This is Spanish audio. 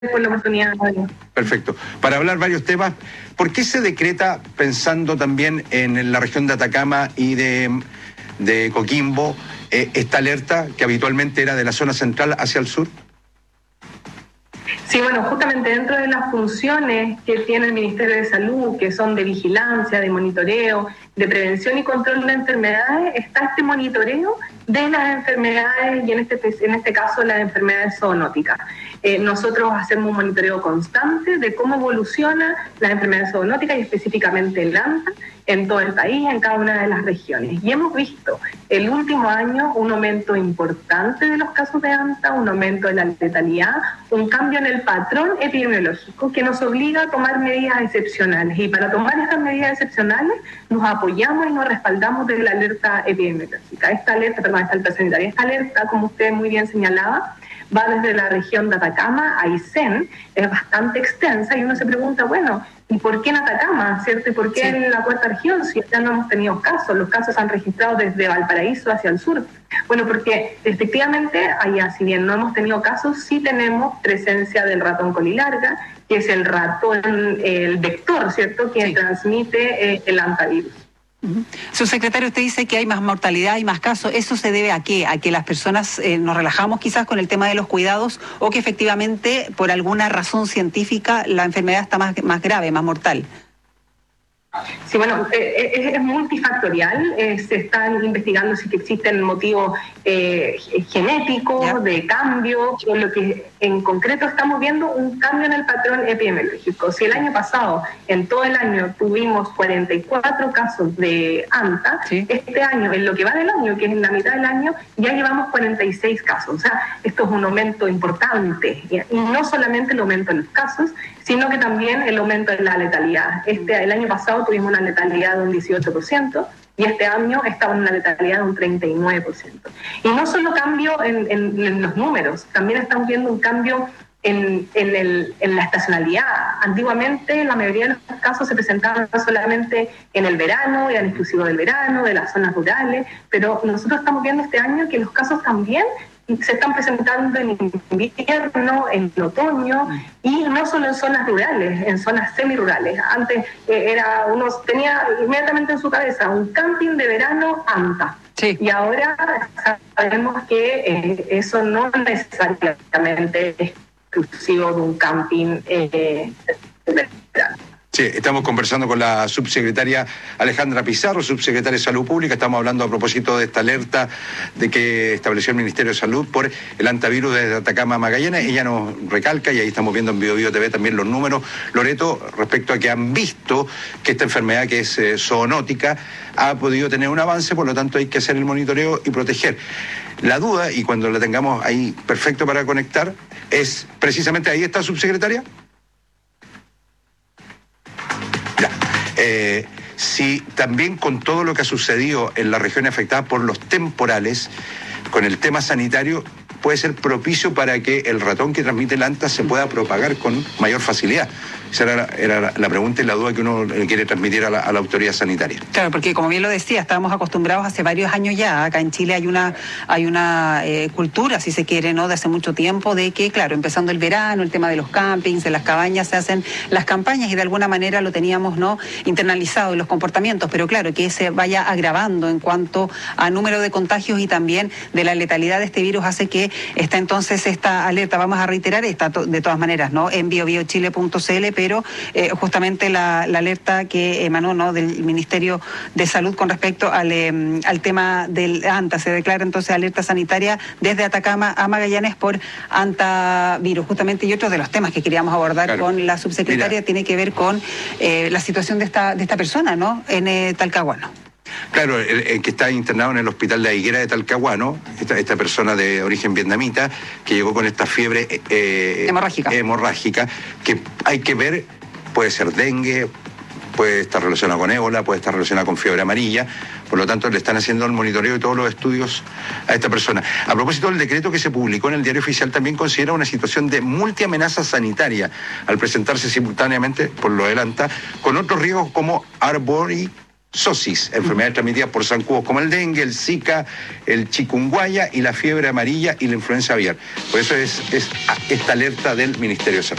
por la oportunidad. Perfecto. Para hablar varios temas, ¿por qué se decreta, pensando también en la región de Atacama y de Coquimbo, esta alerta que habitualmente era de la zona central hacia el sur? Sí, bueno, justamente dentro de las funciones que tiene el Ministerio de Salud, que son de vigilancia, de monitoreo, de prevención y control de enfermedades, está este monitoreo de las enfermedades y en este caso las enfermedades zoonóticas. Nosotros hacemos un monitoreo constante de cómo evoluciona las enfermedades zoonóticas y específicamente el ANTA en todo el país, en cada una de las regiones. Y hemos visto el último año un aumento importante de los casos de ANTA, un aumento de la letalidad, un cambio en el patrón epidemiológico que nos obliga a tomar medidas excepcionales. Y para tomar estas medidas excepcionales nos apoyamos y nos respaldamos de la alerta epidemiológica. Esta alerta sanitaria, esta alerta, como usted muy bien señalaba, va desde la región de Atacama a Aysén, es bastante extensa y uno se pregunta, bueno, ¿y por qué en Atacama, cierto? ¿Y por qué en la cuarta región si ya no hemos tenido casos? Los casos se han registrado desde Valparaíso hacia el sur. Bueno, porque efectivamente allá, si bien no hemos tenido casos, sí tenemos presencia del ratón colilarga, que es el ratón, el vector, ¿cierto?, que transmite el hantavirus. Subsecretario, usted dice que hay más mortalidad y más casos. ¿Eso se debe a qué? ¿A que las personas nos relajamos quizás con el tema de los cuidados o que efectivamente por alguna razón científica la enfermedad está más grave, más mortal? Sí, bueno, es multifactorial. Se están investigando si existen motivos genéticos, de cambio, por lo que en concreto estamos viendo un cambio en el patrón epidemiológico. Si el año pasado, en todo el año, tuvimos 44 casos de ANTA, este año, en lo que va del año, que es en la mitad del año, ya llevamos 46 casos. O sea, esto es un aumento importante. Y no solamente el aumento en los casos, sino que también el aumento en la letalidad. El año pasado tuvimos una letalidad de un 18%, y este año estaba en una letalidad de un 39%. Y no solo cambio en los números, también estamos viendo un cambio en la estacionalidad. Antiguamente la mayoría de los casos se presentaban solamente en el verano, eran exclusivos del verano, de las zonas rurales, pero nosotros estamos viendo este año que los casos también se están presentando en invierno, en otoño, y no solo en zonas rurales, en zonas semirurales. Antes uno tenía inmediatamente en su cabeza un camping de verano ANTA. Sí. Y ahora sabemos que eso no necesariamente es exclusivo de un camping de verano. Sí, estamos conversando con la subsecretaria Alejandra Pizarro, subsecretaria de Salud Pública. Estamos hablando a propósito de esta alerta de que estableció el Ministerio de Salud por el hantavirus desde Atacama a Magallanes. Ella nos recalca, y ahí estamos viendo en BioBio TV también los números, Loreto, respecto a que han visto que esta enfermedad, que es zoonótica, ha podido tener un avance, por lo tanto hay que hacer el monitoreo y proteger. La duda, y cuando la tengamos ahí perfecto para conectar, es precisamente, ahí está, subsecretaria. Si también con todo lo que ha sucedido en la región afectada por los temporales, con el tema sanitario, puede ser propicio para que el ratón que transmite el ANTA se pueda propagar con mayor facilidad. Esa era la pregunta y la duda que uno le quiere transmitir a la autoridad sanitaria. Claro, porque como bien lo decía, estábamos acostumbrados hace varios años ya. Acá en Chile hay una cultura, si se quiere, ¿no?, de hace mucho tiempo, de que, claro, empezando el verano, el tema de los campings, de las cabañas, se hacen las campañas y de alguna manera lo teníamos, ¿no?, internalizado en los comportamientos, pero claro, que se vaya agravando en cuanto a número de contagios y también de la letalidad de este virus hace que está entonces esta alerta. Vamos a reiterar esta de todas maneras, ¿no?, en biobiochile.cl, pero justamente la alerta que emanó, ¿no?, del Ministerio de Salud con respecto al tema del ANTA. Se declara entonces alerta sanitaria desde Atacama a Magallanes por hantavirus. Justamente, y otro de los temas que queríamos abordar con la subsecretaria tiene que ver con la situación de esta persona, ¿no?, en Talcahuano. Claro, el que está internado en el hospital de la Higuera de Talcahuano, esta persona de origen vietnamita, que llegó con esta fiebre hemorrágica, que hay que ver, puede ser dengue, puede estar relacionado con ébola, puede estar relacionado con fiebre amarilla. Por lo tanto, le están haciendo el monitoreo y todos los estudios a esta persona. A propósito del decreto que se publicó en el Diario Oficial, también considera una situación de multiamenaza sanitaria al presentarse simultáneamente, por lo adelanta, con otros riesgos como zoosis, enfermedades transmitidas por zancudos como el dengue, el zika, el chikungunya y la fiebre amarilla y la influenza aviar. Por eso es esta alerta del Ministerio de Salud.